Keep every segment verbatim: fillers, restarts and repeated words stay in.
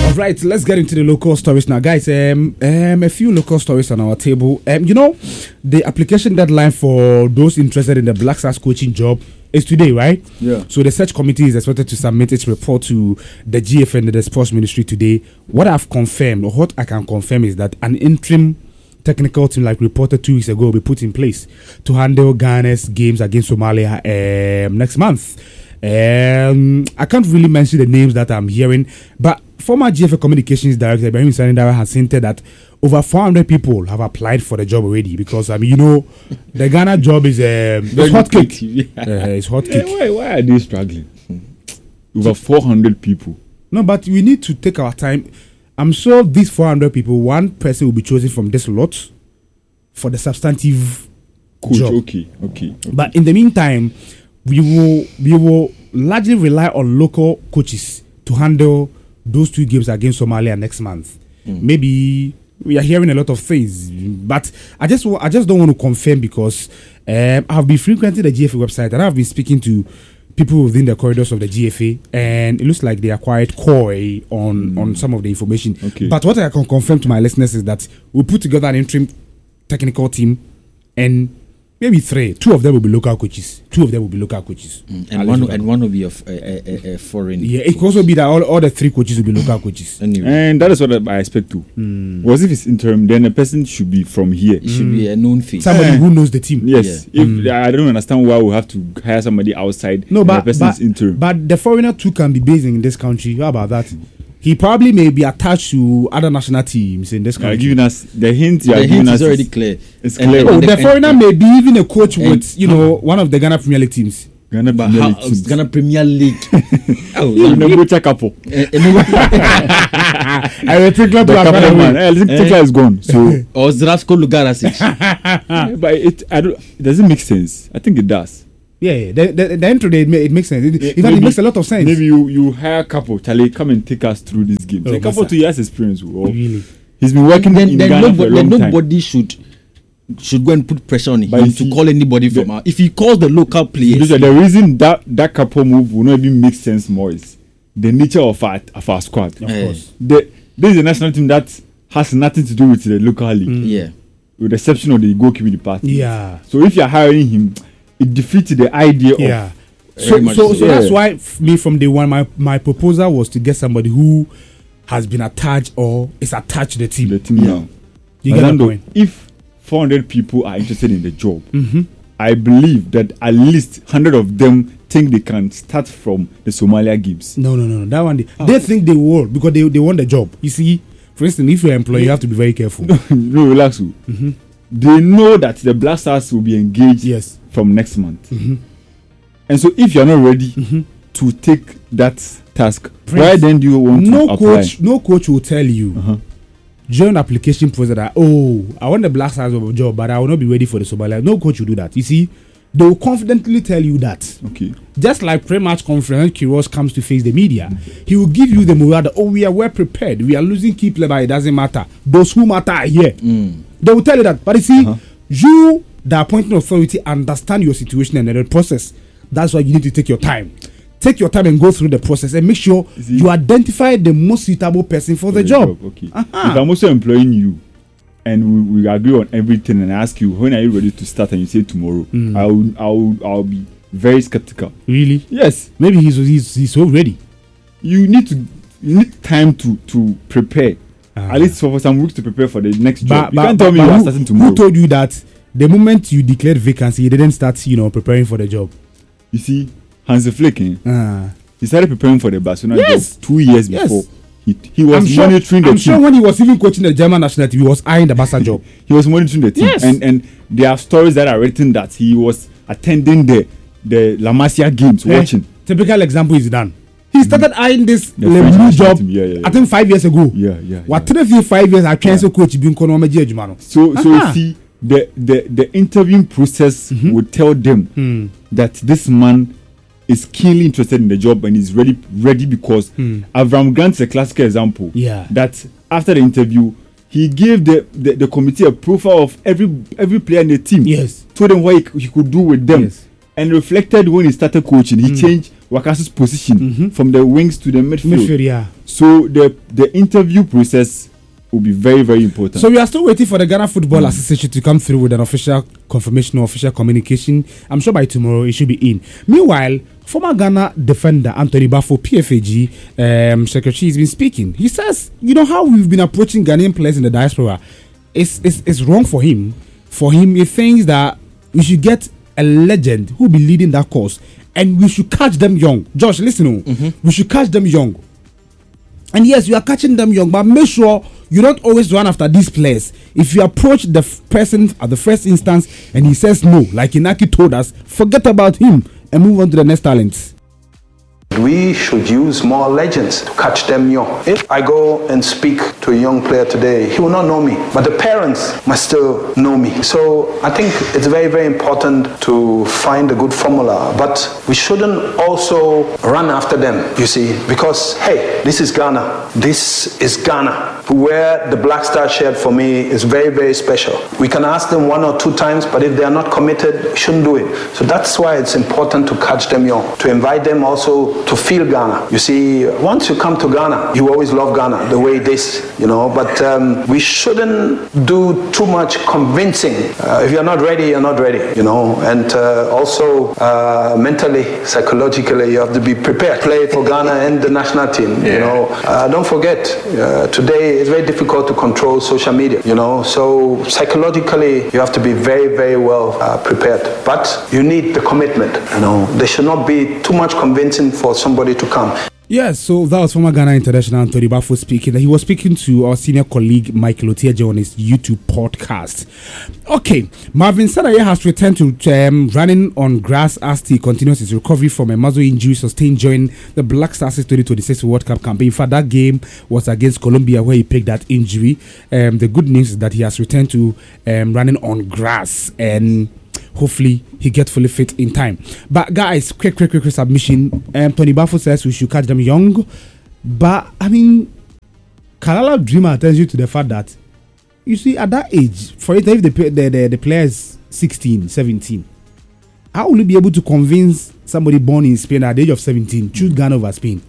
Right, let's get into the local stories now, guys. Um, um, a few local stories on our table. Um, you know, the application deadline for those interested in the Black Stars coaching job is today, right? Yeah. So the search committee is expected to submit its report to the G F and the Sports Ministry today. What I've confirmed, or what I can confirm, is that an interim technical team, like reported two weeks ago, will be put in place to handle Ghana's games against Somalia um, next month. Um, I can't really mention the names that I'm hearing, but former G F A Communications Director Ibrahim Sanindara has hinted that over four hundred people have applied for the job already, because I mean, you know, the Ghana job is um, it's hot cake. Yeah. Uh, it's hot cake. Hey, why, why are they struggling? Over four hundred people. No, but we need to take our time. I'm sure these four hundred people, one person will be chosen from this lot for the substantive Coach, job. Okay, okay, okay. But in the meantime, we will we will largely rely on local coaches to handle those two games against Somalia next month. Mm. Maybe we are hearing a lot of things, but I just I just don't want to confirm, because um, I've been frequenting the G F A website and I've been speaking to people within the corridors of the G F A, and it looks like they are quite coy on, mm. on some of the information. Okay. But what I can confirm to my listeners is that we'll put together an interim technical team, and maybe three. Two of them will be local coaches. Two of them will be local coaches. Mm. And one and one will be of a, a, a foreign. Yeah, it could also be that all, all the three coaches will be local coaches. Anyway. And that is what I expect too. Mm. Was if it's interim, then a person should be from here. It should mm. be a known face. Somebody uh, who knows the team. Yes. Yeah. If Mm. I don't understand why we have to hire somebody outside. No, but the person but, is interim. but the foreigner too can be based in this country. How about that? He probably may be attached to other national teams in this You are country. giving us the hint. You the are giving hint us is already clear. It's And- clear. and- Oh, and- the and- foreigner and- may be even a coach and- with, you know, one of the Ghana Premier League teams. Ghana But Premier how, League teams. Ghana Premier League. Oh, You know, go check up. Eh, eh, no, I will think The couple man. Eh, listen, Eh. Tekla is gone. So, or Zdravko Lugarasic. yeah, but it, I don't. It doesn't make sense. I think it does. Yeah, yeah. The, the, the intro, it, it makes sense. It, Yeah, in fact, it maybe- makes a lot of sense. Maybe you you hire a couple. Charlie, come and take us through this game. Oh, So a couple Masa. two years experience. Or Really. he's been working then in then, Ghana for a nobody, long then time. nobody should should go and put pressure on him But you to see, call anybody the- from our. If he calls the local players, Because the reason that that couple move will not even make sense more is the nature of our of our squad. Of Eh. course. The this is a national team that has nothing to do with the local league, Mm. yeah, with the exception of the goalkeeping department. Yeah. So if you are hiring him, it defeats the idea Yeah. of. So, Very much so, so. so that's Yeah. why f- me from day one, my, my proposal was to get somebody who has been attached or is attached to the team. the team Yeah. now. You get the Orlando, point. if four hundred people are interested in the job, Mm-hmm. I believe that at least one hundred of them think they can start from the Somalia games. No, no, no, no. That one, they, Ah. they think they will because they, they want the job. You see, for instance, if you're an employee, you have to be very careful. No, relax. oh. Mhm. They know that the Black Stars will be engaged Yes. from next month. Mhm. And so if you're not ready Mhm. to take that task, Prince, why then do you want No to apply? coach, no coach will tell you Uh-huh. during the application process that, oh, I want the Black Stars of a job, but I will not be ready for the Somalia. No coach will do that. You see, they will confidently tell you that. Okay. Just like pre-match conference, Kiros comes to face the media, he will give you the morale that, oh, we are well prepared. We are losing key players, but it doesn't matter. Those who matter are here. mm. They will tell you that. But you see, Uh-huh. you, the appointing authority, understand your situation and the process. That's why you need to take your time. Take your time and go through the process and make sure See- you identify the most suitable person for the job. Okay. Uh-huh. If I'm also employing you and we, we agree on everything and I ask you when are you ready to start and you say tomorrow, Mm. I'll I'll I'll be very skeptical. Really? Yes. Maybe he's he's, he's so ready. You need to you need time to to prepare. Ah. At least for some weeks to prepare for the next job. But, You but, can't but, tell me but you are who, starting tomorrow. who told you that the moment you declared vacancy, you didn't start, you know, preparing for the job? You see, Hansi Flick, eh, Ah. he started preparing for the Barcelona Yes. job two years Yes. before. He, he was I'm sure, monitoring the I'm team. sure when he was even coaching the German national team, he was eyeing the Barca job. He was monitoring the team. Yes. And and there are stories that are written that he was attending the the La Masia games, Eh, watching. Typical example is done. He started eyeing this The Le French Blue national job, team, yeah, yeah, yeah. I think five years ago. Yeah, yeah. What yeah. three five years I can't say coach being Konomaji Ejumano. So so Aha. you see the the the interviewing process Mhm. would tell them Hmm. that this man is keenly interested in the job and is ready ready because Hmm. Avram Grant is a classical example. Yeah. That after the interview, he gave the, the, the committee a profile of every every player in the team. Yes. Told them what he, he could do with them. Yes. And reflected when he started coaching. He Mm. changed Wakasu's position Mhm. from the wings to the midfield. Midfield, yeah. So the the interview process will be very very important. So we are still waiting for the Ghana Football mm. Association to come through with an official confirmation or official communication. I'm sure by tomorrow it should be in. Meanwhile, former Ghana defender Anthony Bafo, P F A G um, secretary, has been speaking. He says, you know how we've been approaching Ghanaian players in the diaspora. It's, it's, it's wrong for him. For him, he thinks that we should get a legend who will be leading that course, and we should catch them young. Josh, listen, mm-hmm. we should catch them young. And yes, you are catching them young, but make sure you don't always run after these players. If you approach the f- person at the first instance and he says no, like Inaki told us, forget about him and move on to the next talent. We should use more legends to catch them young. If I go and speak to a young player today, he will not know me, but the parents must still know me. So I think it's very, very important to find a good formula, but we shouldn't also run after them, you see, because, hey, this is Ghana. This is Ghana. To wear the Black Star shirt for me is very, very special. We can ask them one or two times, but if they are not committed, we shouldn't do it. So that's why it's important to catch them young, to invite them also to feel Ghana. You see, once you come to Ghana, you always love Ghana the way it is, you know, but um, we shouldn't do too much convincing. Uh, if you're not ready, you're not ready, you know, and uh, also uh, mentally, psychologically, you have to be prepared. Play for Ghana and the national team, yeah. you know. Uh, don't forget, uh, today it's very difficult to control social media, you know, so psychologically, you have to be very, very well uh, prepared. But you need the commitment, you know. There should not be too much convincing for somebody to come. Yes, so that was former Ghana international Anthony Bafo speaking. He was speaking to our senior colleague Michael Otieje on his YouTube podcast. Okay, Marvin Sadaye has returned to um, running on grass as he continues his recovery from a muscle injury sustained during the Black Stars twenty twenty-six World Cup campaign. In fact, that game was against Colombia where he picked that injury. Um, the good news is that he has returned to um, running on grass, and hopefully he gets fully fit in time. But guys, quick, quick, quick, quick submission. Um, Tony Bafo says we should catch them young. But I mean, Kalala Dreamer tells you to the fact that, you see, at that age, for it, if the the, the, the player is sixteen, seventeen, how will you be able to convince somebody born in Spain at the age of seventeen choose Ghana over Spain?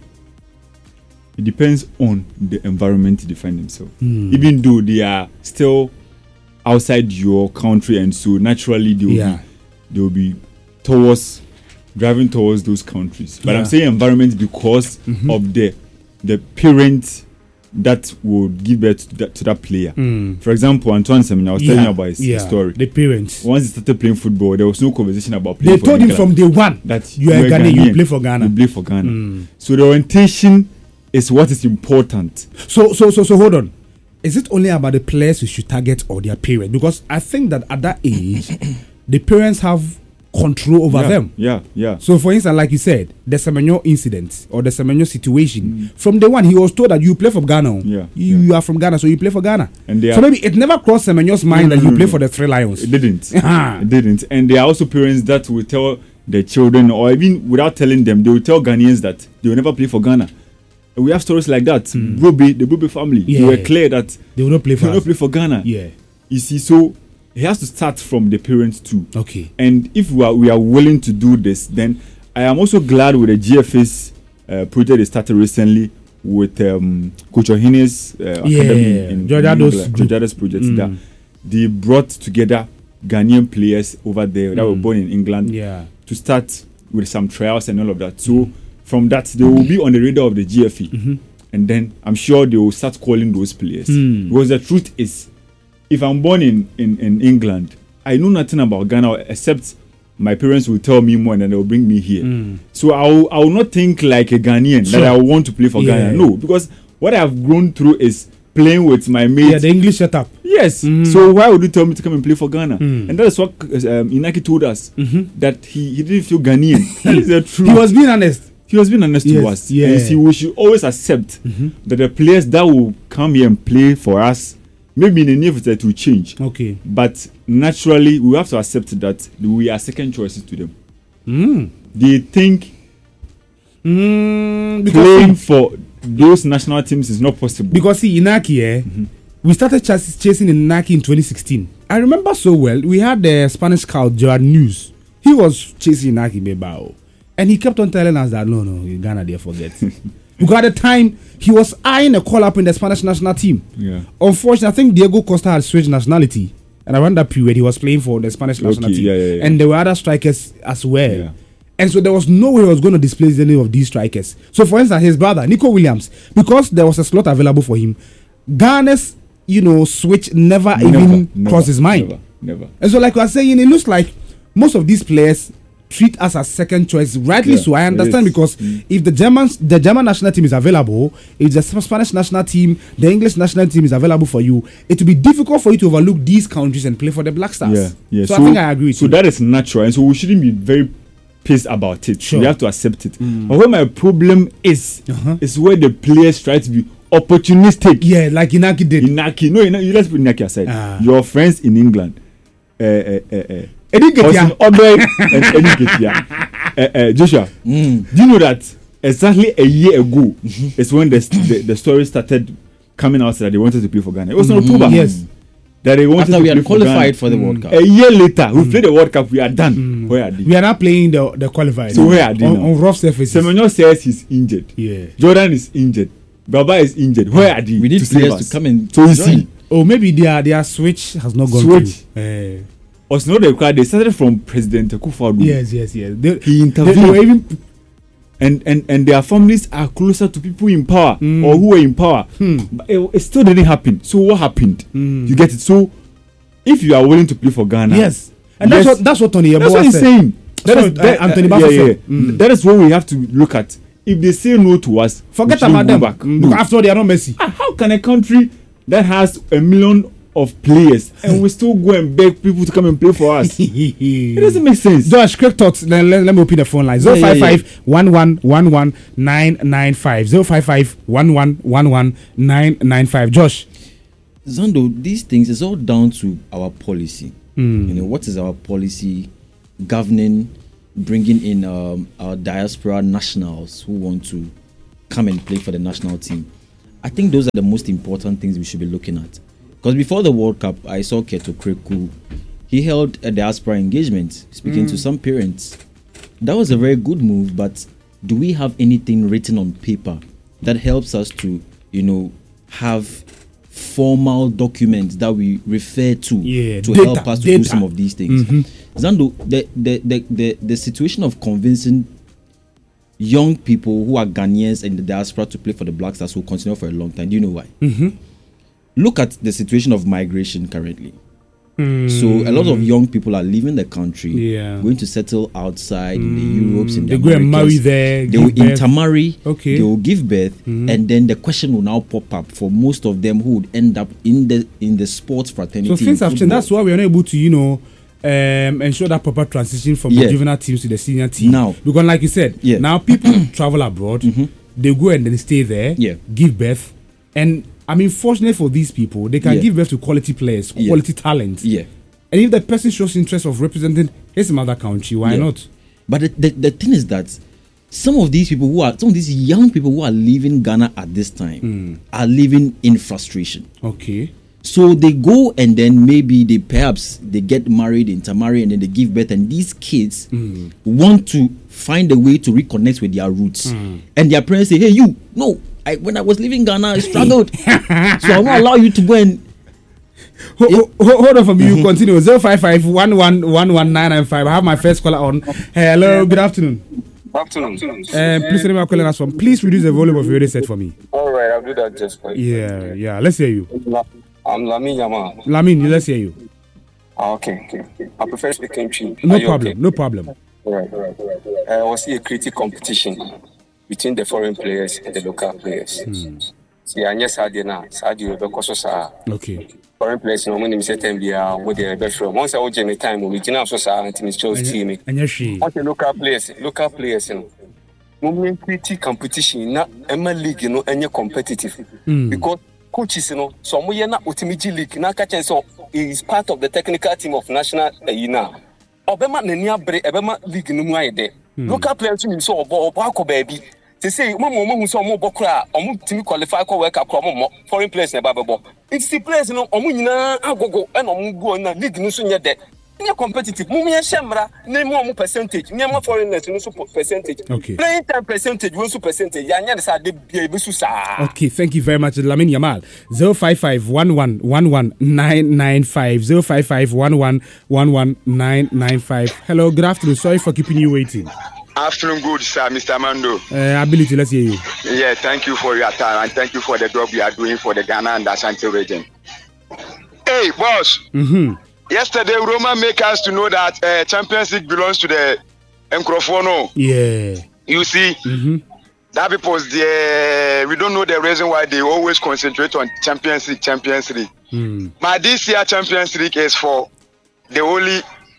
It depends on the environment they find themselves. Mm. Even though they are still outside your country, and so naturally they will yeah. be they will be towards driving towards those countries. But yeah. I'm saying environment because mm-hmm. of the the parents that would give birth to that, to that player. Mm. For example, Antoine Semenyo, I was yeah. telling you about his, yeah. his story. The parents. Once he started playing football, there was no conversation about playing they for told him England. from day one that you are Ghana, Ghanaian, you play for Ghana. You play for Ghana. Mm. So the orientation is what is important. So so so so hold on. Is it only about the players we should target or their parents? Because I think that at that age, the parents have control over yeah, them. Yeah, yeah. So, for instance, like you said, the Semenyo incident or the Semenyo situation, mm. from day one, he was told that you play for Ghana. Yeah, you, yeah. you are from Ghana, so you play for Ghana. And they so are, maybe it never crossed Semenyo's mind no, that no, you no, play no. for the Three Lions. It didn't. It didn't. And there are also parents that will tell their children, or even without telling them, they will tell Ghanaians that they will never play for Ghana. And we have stories like that. Mm. Broby, the Broby family, yeah. they were clear that they will not play for, they will not play for Ghana. Yeah. You see, so it has to start from the parents too. Okay. And if we are we are willing to do this, then I am also glad with the G F A's uh, project they started recently with um, Coach Ohine's uh, yeah. academy in Georgia's project mm. that they brought together Ghanaian players over there that mm. were born in England yeah. to start with some trials and all of that. So mm. from that, they will be on the radar of the G F A. Mm-hmm. And then I'm sure they will start calling those players. Mm. Because the truth is, if I'm born in, in, in England, I know nothing about Ghana except my parents will tell me more and then they will bring me here. Mm. So I will, I will not think like a Ghanaian sure. that I want to play for yeah. Ghana. No, because what I've grown through is playing with my mates. Yeah, the English setup. Yes. Mm. So why would you tell me to come and play for Ghana? Mm. And that is what um, Inaki told us, mm-hmm. that he, he didn't feel Ghanaian. That is the truth. He was being honest. He was being honest yes, to us. Yeah. And you see, we should always accept mm-hmm. that the players that will come here and play for us, maybe in the near future, it will change. Okay. But naturally, we have to accept that we are second choices to them. Mm. They think mm, playing for those national teams is not possible. Because see, Inaki, eh, mm-hmm. we started ch- chasing Inaki in twenty sixteen. I remember so well. We had the Spanish scout Gerard News. He was chasing Inaki Bebao. And he kept on telling us that, no, no, Ghana, they forget. Because at the time, he was eyeing a call-up in the Spanish national team. Yeah. Unfortunately, I think Diego Costa had switched nationality. And around that period, he was playing for the Spanish national Okay, team. yeah, yeah, yeah. And there were other strikers as well. Yeah. And so there was no way he was going to displace any of these strikers. So, for instance, his brother, Nico Williams, because there was a slot available for him, Ghana's, you know, switch never, Never, even never, crossed his mind. Never, never. And so, like I was saying, it looks like most of these players treat us as second choice. Rightly Yeah, so, I understand, it is. because Mm. if the German the German national team is available, if the Spanish national team, the English national team is available for you, it will be difficult for you to overlook these countries and play for the Black Stars. Yeah, yeah. So, I think I agree with so you. that is natural, and so we shouldn't be very pissed about it. Sure. We have to accept it. But where my problem is, Uh-huh. is where the players try to be opportunistic. Yeah, like Inaki did. Inaki, no, Inaki, let's put Inaki aside. Ah. Your friends in England, uh, uh, uh, uh, Eddie Nketiah. Austin Odoi and Eddie Nketiah. Uh, uh, Joshua, Mm. do you know that exactly a year ago is when the, the the story started coming out that they wanted to play for Ghana? It was in October. Yes. That they wanted After to we play had for Ghana. qualified for the World Cup. A year later, we played the World Cup. We are done. Where are they? We are not playing the the qualifiers. So where are they on, now? on rough surfaces. Semenyo says he's injured. Yeah. Jordan is injured. Baba is injured. Where are they? We need to save players us? to come and So you join. see, Oh, maybe their their switch has not gone Switch. through. Eh. us know the crowd. They started from President Akufo-Addo. Yes, yes, yes. They, He they, intervened. they were even and and and their families are closer to people in power Mm. or who were in power. Hmm. But it, it still didn't happen. So what happened? Mm. You get it. So if you are willing to play for Ghana, yes, and yes, that's what that's what Tony that's what Yeboah he's said. saying. That Sorry, is that, uh, Anthony uh, Bassey yeah, yeah. said. Mm. That is what we have to look at. If they say no to us, Forget we shouldn't about them. go back. Mm, No. because after all, they are not Messi. Ah, how can a country that has a million of players and we still go and beg people to come and play for us? It doesn't make sense. Josh, quick thoughts. Then let, let me open the phone line. Yeah, Zero five yeah, five one one one one nine nine five. Zero five five one one one one nine nine five. Josh. Zando, these things is all down to our policy. Mm. You know, what is our policy governing, bringing in um, our diaspora nationals who want to come and play for the national team? I think those are the most important things we should be looking at. Because before the World Cup, I saw Keto Kreku. He held a diaspora engagement, speaking to some parents. That was a very good move, but do we have anything written on paper that helps us to, you know, have formal documents that we refer to Yeah, to data, help us to data. do some of these things? Mhm. Zando, the, the, the, the, the situation of convincing young people who are Ghanaians in the diaspora to play for the Black Stars will continue for a long time. Do you know why? Mm-hmm. Look at the situation of migration currently. So a lot of young people are leaving the country, Yeah. going to settle outside in the Europes, in the They go and marry Americas. there. They will give birth. intermarry, Okay. they will give birth, and then the question will now pop up for most of them who would end up in the in the sports fraternity. So things in have changed. football. That's why we are not able to, you know, um, ensure that proper transition from Yeah. the juvenile teams to the senior team. Now. Because like you said, Yeah. now people travel abroad, they go and then stay there, Yeah. give birth, and I mean, fortunately for these people, they can Yeah. give birth to quality players, Yeah. quality talent. Yeah. And if the person shows interest of representing his mother country, why Yeah. not? But the, the, the thing is that some of these people who are some of these young people who are leaving Ghana at this time are living in frustration. Okay. So they go and then maybe they perhaps they get married, intermarry, and then they give birth, and these kids want to find a way to reconnect with their roots. And their parents say, "Hey, you, no, I, when I was leaving Ghana, I struggled, so I won't allow you to go and." Ho- ho- ho- hold on for me. You continue. Zero five five one one one one nine nine five. I have my first caller on. Hello. Good afternoon. Afternoon. Um, please tell me calling us from. Please reduce the volume of your radio set for me. All right, I'll do that just for you. Yeah, yeah. Let's hear you. I'm Lami Yama. Lamin, let's hear you. Ah, okay, okay. I prefer speaking Twi. No Are you problem. okay? No problem. All right, all right, all right. Uh, I was see a creative competition between the foreign players and the local players. See, I just had now. Sadio Bekoso sa. Okay. Foreign players, no money. Say ten bia. What they be from? Once I was in the time, we can also say until it's chose team. And yes, she. What the local players? Local players, you know. Moment creative competition na Emma League, you know, any competitive because. Coaches, you know, so we are not ultimately league. Now, catching so is part of the technical team of national. You know, Obama Nenia Bre, Obama League no more there. Local players in so or Bako baby. They say, Mamma who saw more Bokra, or move to qualify for work up foreign players in Bababo. It's the players, you know, Omuna, Agogo, and Omugo and League no sooner there. You're competitive. Mumia Shamra, name more percentage. Near more foreigners, no percentage. Okay. Playing time percentage, one percentage. Yanyan is at the Bisusa. Okay, thank you very much, Lamin Yamal. zero five five one one one one nine nine five zero five five one one one one nine nine five. Hello, good afternoon. Sorry for keeping you waiting. Afternoon, good sir, Mister Mando. Uh, ability, let's hear you. Yeah, thank you for your time and thank you for the job you are doing for the Ghana and Ashanti region. Hey, boss. Mm-hmm. Yesterday, Roma make us to know that uh, Champions League belongs to the Nkrofono. Yeah. You see, mm-hmm. that because the, we don't know the reason why they always concentrate on Champions League, Champions League. Mm. But this year, Champions League is for the only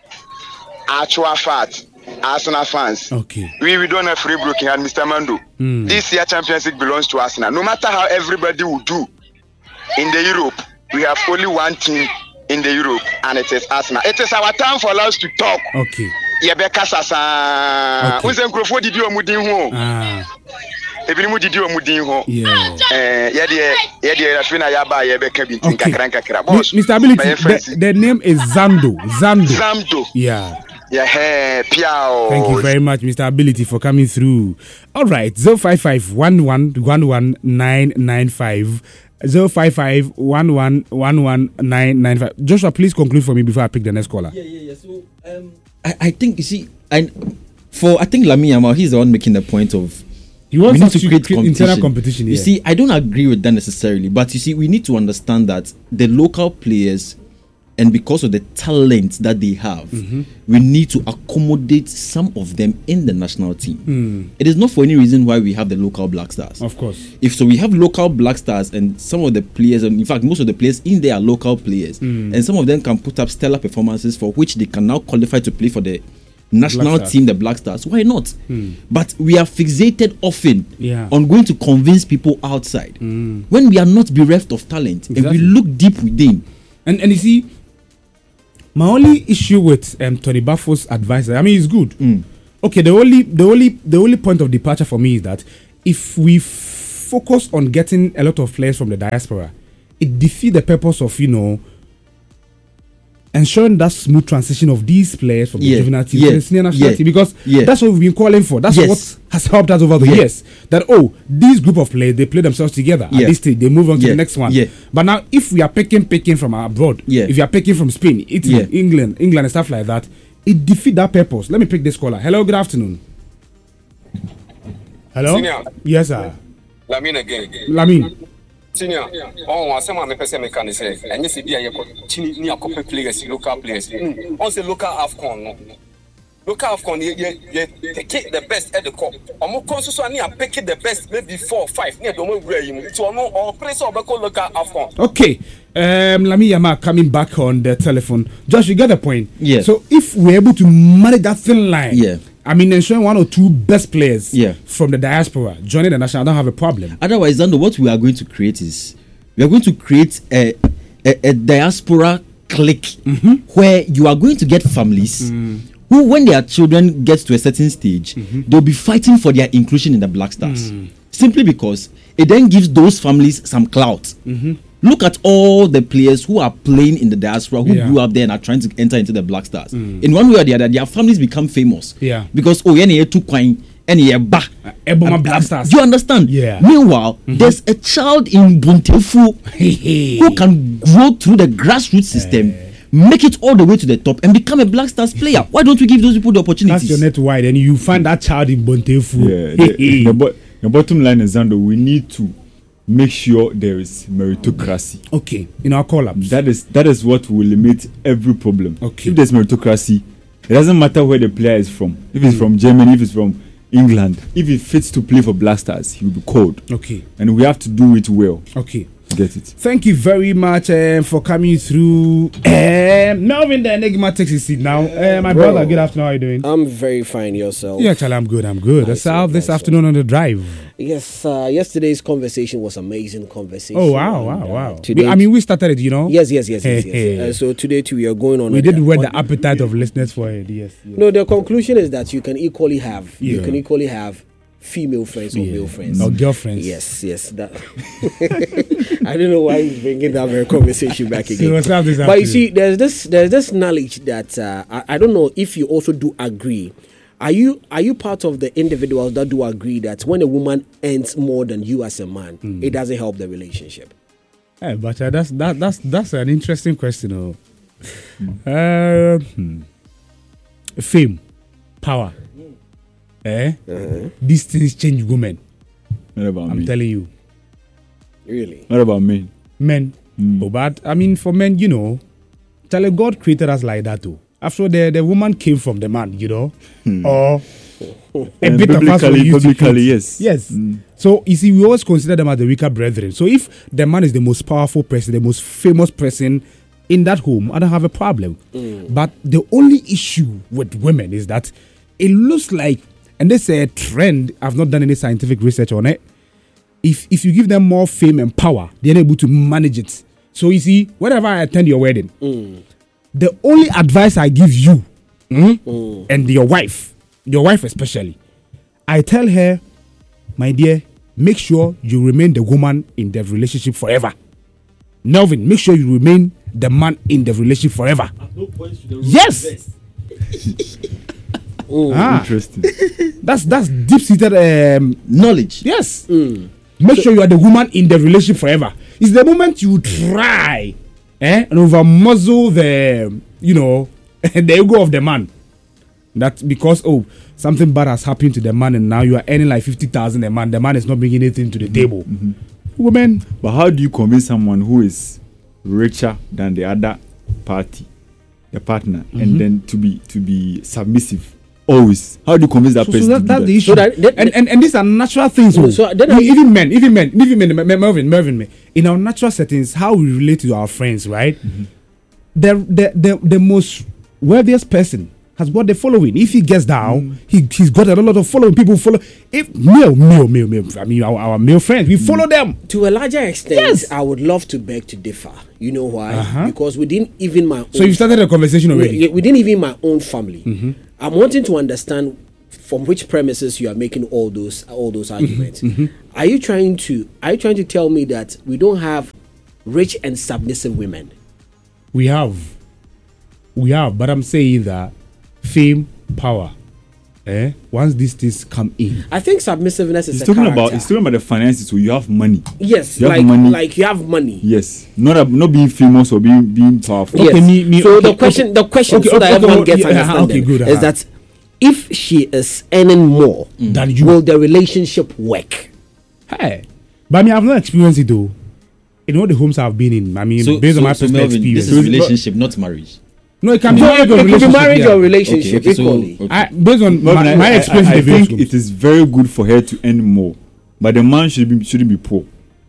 actual fact, Arsenal fans. Okay. We, we don't have free broking and Mister Mando. Mm. This year, Champions League belongs to Arsenal. No matter how everybody will do in the Europe, we have only one team in the Europe, and it is Arsenal. It is our time for us to talk. Okay. Yebeka sasa. Okay. Unse nkrofo didi omudin ho. Ah. Ebi mu didi omudin ho. Yeah. Eh, yede yede rafina yaba yebeka bi tin kakran kakra. Boss. Mister Ability, the, the name is Zando. Zando. Zamdo. Yeah. Yeah, hey, piao. Thank you very much, Mister Ability, for coming through. All right, zero five five one one one one nine nine five. Zero five five one one one one nine nine five. Joshua, please conclude for me before I pick the next caller. Yeah, yeah, yeah. So, um, I, I think you see, I for I think Lamin Yamal, he's the one making the point of He wants we need us to to create create competition. internal competition. You Yeah. see, I don't agree with that necessarily, but you see, we need to understand that the local players, and because of the talent that they have, mm-hmm. we need to accommodate some of them in the national team. Mm. It is not for any reason why we have the local Black Stars. Of course. If so, we have local Black Stars, and some of the players, and in fact, most of the players in there are local players, Mm. and some of them can put up stellar performances for which they can now qualify to play for the national Black team, the Black Stars. Why not? Mm. But we are fixated often Yeah. on going to convince people outside Mm. when we are not bereft of talent, Exactly. and we look deep within. And and you see, my only issue with um, Tony Baffo's advice, I mean, it's good. Mm. Okay, the only the only the only point of departure for me is that if we f- focus on getting a lot of players from the diaspora, it defeats the purpose of, you know, ensuring that smooth transition of these players from Yeah, the juvenile team yeah, to the senior national yeah, team, because yeah. that's what we've been calling for. That's Yes. what has helped us over the Yeah. years. That, oh, this group of players, they play themselves together. Yeah. At this stage, they move on to Yeah, the next one. yeah. But now, if we are picking picking from abroad, Yeah. if you are picking from Spain, Italy, Yeah. England, England, and stuff like that, it defeats that purpose. Let me pick this caller. Hello, good afternoon. Hello. Senior. Yes, sir. Lamin again. Lamin. Senior, oh, I say, my person can say, and you see, be a chini near copper players, local players. On say local AFCON. Local AFCON, you take the best at the cup. Or more conscious on near picking the best, maybe four or five near the moment where you so no or place of local AFCON. Okay. Um, Lami Yama coming back on the telephone. Josh, you get the point. Yeah. So if we're able to manage that thin line, Yeah. I mean, ensuring one or two best players Yeah. from the diaspora joining the national, I don't have a problem. Otherwise, Zando, what we are going to create is we are going to create a, a, a diaspora clique Mm-hmm. where you are going to get families Mm. who, when their children get to a certain stage, Mm-hmm. they'll be fighting for their inclusion in the Black Stars. Mm. Simply because it then gives those families some clout. Mm-hmm. Look at all the players who are playing in the diaspora, who Yeah. grew up there and are trying to enter into the Black Stars. In one way or the other, their families become famous. Yeah. Because, oh, yeah, two coin, any ba. Eboma Uh, Black Stars. Do you understand? Yeah. Meanwhile, there's a child in Buntefu Hey. who can grow through the grassroots system, make it all the way to the top, and become a Black Stars player. Why don't we give those people the opportunities? Cast your net wide and you find that child in Bontefu. Yeah, the, the, bo- the bottom line is, Zando, we need to make sure there is meritocracy. Okay, in our call-ups. That is that is what will limit every problem. Okay. If there's meritocracy, it doesn't matter where the player is from. If it's from Germany, if it's from England, if he fits to play for Black Stars, he will be called. Okay, And we have to do it well. okay. Get it? Thank you very much uh, for coming through. Uh, Melvin the Enigma takes his seat now. Uh, my Bro. brother, good afternoon. How are you doing? I'm very fine. Yourself? Yeah, actually, I'm good. I'm good. Nice That's out one, this nice afternoon on the drive. Yes. Uh, yesterday's conversation was amazing conversation. Oh, wow, and, wow, uh, wow. Today, We, I mean, we started it, you know? yes, yes, yes, yes. Hey, yes. hey. Uh, so today too, we are going on. We a- did whet on- the appetite of listeners for it, yes. yes. No, the conclusion is that you can equally have. You Yeah. can equally have female friends or Yeah. male friends. Or girlfriends. Yes, yes. That I don't know why he's bringing that very conversation back again. So what's up this but you afternoon? see, there's this there's this knowledge that uh, I, I don't know if you also do agree. Are you are you part of the individuals that do agree that when a woman earns more than you as a man, Hmm. it doesn't help the relationship? Hey, but uh, that's that that's that's an interesting question. Oh. Uh, hmm. Fame, power, eh? These things change women. What about I'm me? telling you, Really? What about men? men. Oh, but I mean, for men, you know, tell you, God created us like that too. After the the woman came from the man, you know, or a And bit of us were biblically, used to biblically, it. yes. Yes. Mm. So you see, we always consider them as the weaker brethren. So if the man is the most powerful person, the most famous person in that home, I don't have a problem. But the only issue with women is that it looks like, and this is a trend, I've not done any scientific research on it. If if you give them more fame and power, they're able to manage it. So you see, whenever I attend your wedding, the only advice I give you mm, and your wife, your wife especially, I tell her, my dear, make sure you remain the woman in the relationship forever. Melvin, make sure you remain the man in the relationship forever. Yes. Ah, Interesting. that's that's deep seated um, Knowledge. yes. Make sure you are the woman in the relationship forever. It's the moment you try eh, and over muzzle the, you know, the ego of the man. That because, oh, something bad has happened to the man and now you are earning like fifty thousand a man. The man is not bringing anything to the table. Women, But how do you convince someone who is richer than the other party, the partner, and then to be to be submissive always? How do you convince that so, so person? that, to do that's that? the issue. So that- that- and, and, and these are natural things. So- oh. so then E- I- even men, even men, even men, Me- Melvin, Melvin, me, in our natural settings, how we relate to our friends, right? The, the, the, the most wealthiest person has got the following. If he gets down, he, he's got a lot of following. People follow. If male, male, male, male, I mean, our, our male friends, we follow them. To a larger extent, Yes. I would love to beg to differ. You know why? Uh-huh. Because within even my own So you've started a conversation already. wi- within even my own family, I'm wanting to understand from which premises you are making all those all those arguments. Are you trying to are you trying to tell me that we don't have rich and submissive women? We have. We have. But I'm saying that fame, power, eh? Once these things come in, I think submissiveness is He's a talking character. about he's talking about the finances. So you have money. yes, you have like money. like you have money. Yes, not a, not being famous or being being powerful. Yes. Okay, me- me- so okay, the question, okay. the question, Okay, so that okay, everyone okay, gets yeah, understanding okay, good, is uh-huh. that if she is earning more, Than you. will the relationship work? hey, but I mean, I've not experienced it though. In all the homes I've been in, I mean, So, based so, on my so personal Melvin, experience. this is relationship, not marriage. No, it can be No, marriage it or could be relationship. marriage yeah. or relationship Okay, okay, so- equally. okay. I, based on Melvin, my, I- my I- experience I, I in the various think homes. it is very good for her to earn more, but the man should be shouldn't be poor.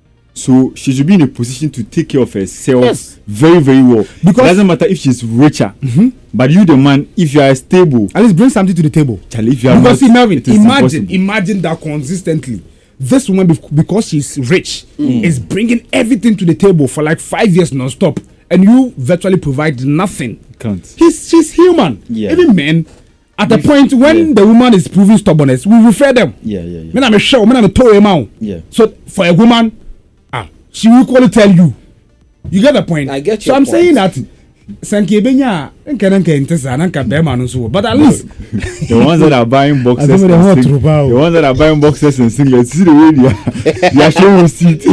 So she should be in a position to take care of herself Yes. very, very well. Because- it doesn't matter if she's richer, but you, the man, if you are stable, At least bring something to the table. Charlie, if you are Because not, see, Melvin, it is imagine, impossible. imagine that consistently. This woman, bec- because she's rich, is bringing everything to the table for like five years non-stop, and you virtually provide nothing. Can't. He's she's human. Yeah. Even men, at the If- point when yeah. the woman is proving stubbornness, we refer them. Yeah, yeah, yeah. When I'm a show, when I'm a toy amount. Yeah. So for a woman, ah, she will equally tell you. You get the point. I get So your I'm point. saying that. Sanke benya nka na nka ntesa na nka bema no so, but at least The ones that are buying boxes, I and don't know the hot sing- ruba, oh. the ones that are buying boxes and singlets, see the way they are, they are showing receipt.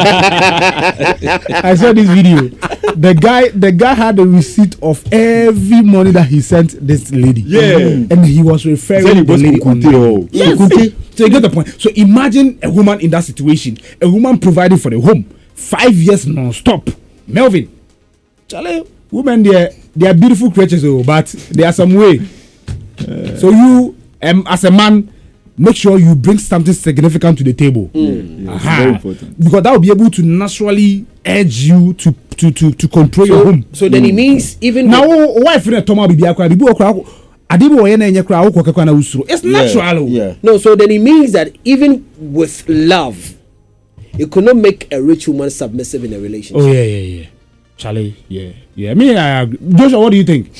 I saw this video. The guy, the guy had a receipt of every money that he sent this lady. Yeah. and he was referring Said he the was lady on Kukunte, oh. Yes. Kukunte. So you get the point. So imagine a woman in that situation, a woman providing for the home, five years non-stop. Melvin, Charlie, women they they are beautiful creatures, oh, but there are some way. So you, um, as a man, make sure you bring something significant to the table. Yeah, it's Aha. very important. Because that will be able to naturally urge you to to to to control your So, home. so then it means even Now, with- wife na toma bibi akwa bibi okra ade bo ye na enye kra wo kokakwa na usuro. It's natural. oh. Yeah. no, so then it means that even with love, it could not make a rich woman submissive in a relationship. Oh yeah, yeah, yeah. Charlie, yeah, yeah. Me, I agree. Joshua, what do you think?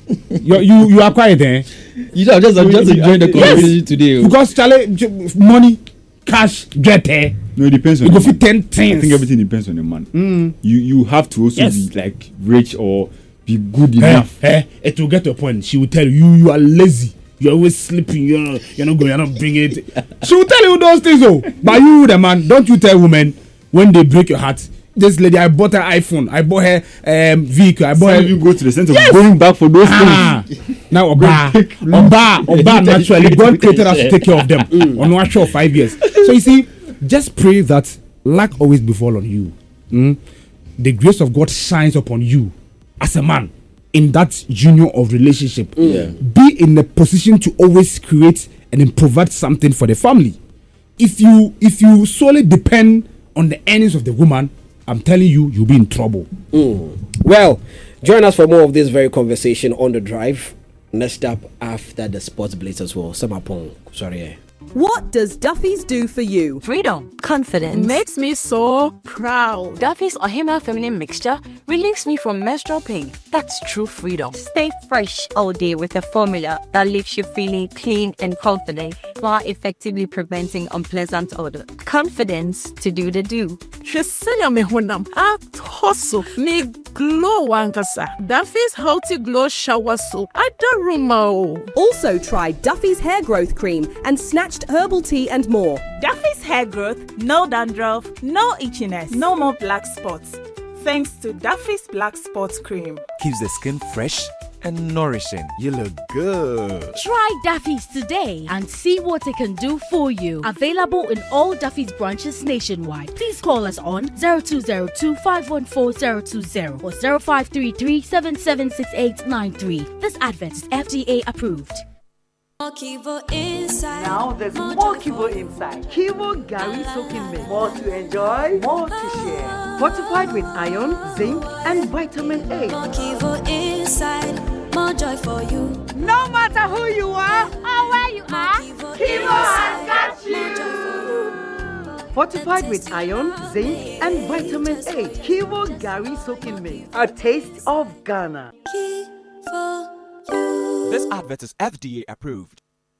you, you you are quiet there. You know, I'm just I'm just enjoying the conversation yes. today. Because Charlie, money, cash, get there. No, it depends on you go the for man. ten things. I think everything depends on the man. Mm. You you have to also Yes. be like rich or be good Eh, enough. eh, it will get to a point. She will tell you you are lazy. You're always sleeping. You're not, you're not going. You're not bringing it. She will tell you those things, though. But you, the man, don't you tell women when they break your heart. This lady, I bought her iPhone. I bought her um, vehicle. I bought Some her. of you go to the sense of Yes. going back for those Ah, things. now Oba, Oba, Oba, naturally, God created us to take care of them. On one show, five years. So you see, just pray that luck always befall on you. Mm? The grace of God shines upon you as a man in that union of relationship. Yeah. Be in a position to always create and then provide something for the family. If you if you solely depend on the earnings of the woman, I'm telling you, you'll be in trouble. Mm. Well, join us for more of this very conversation on the drive. Next up, after the sports blitz as well. Samapong, sorry. What does Duffy's do for you? Freedom. Confidence. Makes me so proud. Duffy's Ohima Feminine Mixture relieves me from menstrual pain. That's true freedom. Stay fresh all day with a formula that leaves you feeling clean and confident while effectively preventing unpleasant odor. Confidence to do the do. Shesenya me honam. Atoso me glow wankasa. Duffy's Healthy Glow Shower Soap. Adaruma. Also try Duffy's Hair Growth Cream and Snatched Herbal Tea and more. Duffy's Hair Growth, no dandruff, no itchiness, no more black spots. Thanks to Duffy's Black Spots Cream. Keeps the skin fresh and nourishing. You look good. Try Duffy's today and see what it can do for you. Available in all Duffy's branches nationwide. Please call us on zero two zero two, five one four, zero two zero or zero five three three, seven seven six eight nine three. This advert is F D A approved. Now there's more Kivo inside. Kivo Gary soaking milk. More to enjoy, more to share. Fortified with iron, zinc, and vitamin A. More Kivo inside, more joy for you. No matter who you are or where you are, Kivo has got you. Fortified with iron, zinc, and vitamin A. Kivo Gary soaking milk. A taste of Ghana. Kivo. This advert is F D A approved.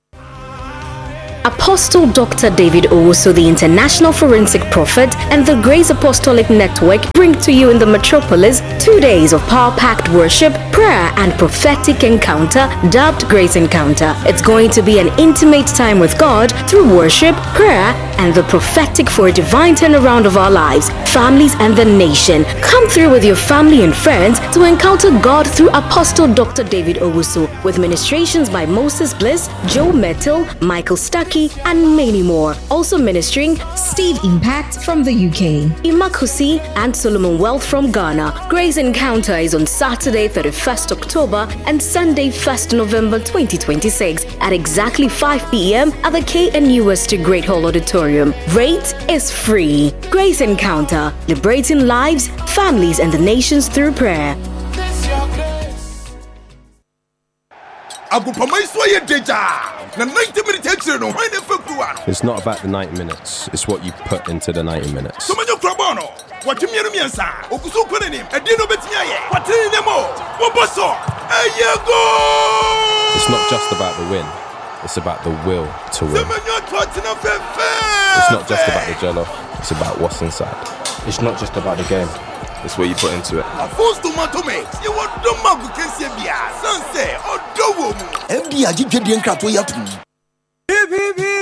Apostle Doctor David Owusu, the International Forensic Prophet, and the Grace Apostolic Network bring to you in the metropolis two days of power-packed worship, prayer, and prophetic encounter dubbed Grace Encounter. It's going to be an intimate time with God through worship, prayer, and the prophetic for a divine turnaround of our lives, families, and the nation. Come through with your family and friends to encounter God through Apostle Doctor David Owusu with ministrations by Moses Bliss, Joe Mettle, Michael Stuckey, and many more. Also ministering Steve Impact from the U K, Imakusi, and Solomon Wealth from Ghana. Grace Encounter is on Saturday, thirty-first October and Sunday, first November twenty twenty-six at exactly five p.m. at the K N U S T Great Hall Auditorium. Rate is free. Grace Encounter, liberating lives, families, and the nations through prayer. It's not about the ninety minutes, it's what you put into the ninety minutes. It's not just about the win, it's about the will to win. It's not just about the jollof, it's about what's inside. It's not just about the game, it's what you put into it. M D Aji Jedian Krato Yatum.